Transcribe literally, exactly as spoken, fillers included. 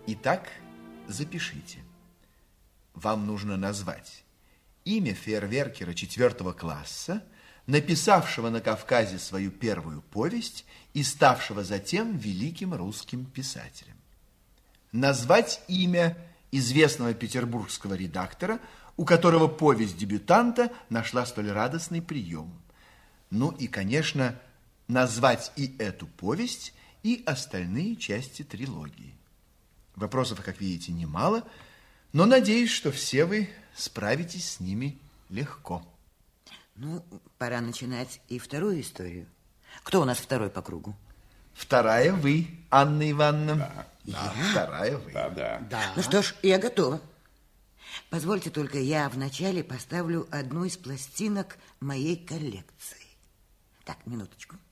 Итак, запишите. Вам нужно назвать имя фейерверкера четвертого класса, написавшего на Кавказе свою первую повесть и ставшего затем великим русским писателем. Назвать имя известного петербургского редактора, у которого повесть дебютанта нашла столь радостный прием. Ну и, конечно, назвать и эту повесть, и остальные части трилогии. Вопросов, как видите, немало, но надеюсь, что все вы справитесь с ними легко. Ну, пора начинать и вторую историю. Кто у нас второй по кругу? Вторая вы, Анна Ивановна. Да, да. Я? Вторая вы. Да, да. Да. Ну что ж, я готова. Позвольте только, я вначале поставлю одну из пластинок моей коллекции. Так, минуточку.